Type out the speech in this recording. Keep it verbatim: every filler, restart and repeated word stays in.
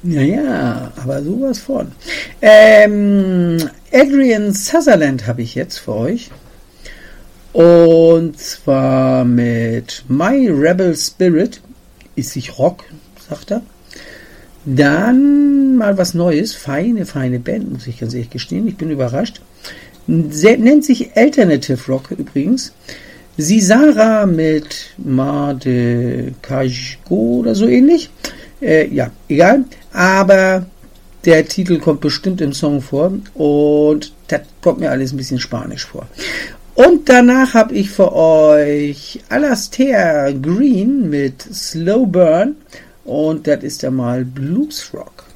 Ja, ja, aber sowas von. Ähm, Adrian Sutherland habe ich jetzt für euch. Und zwar mit My Rebel Spirit. Ist sich Rock, sagt er. Dann mal was Neues. Feine, feine Band, muss ich ganz ehrlich gestehen. Ich bin überrascht. Se- nennt sich Alternative Rock übrigens. Sisara mit Ma de Kajgo oder so ähnlich. Äh, ja, egal. Aber der Titel kommt bestimmt im Song vor. Und das kommt mir alles ein bisschen spanisch vor. Und danach habe ich für euch Alastair Green mit Slow Burn. Und das ist ja mal Blues Rock.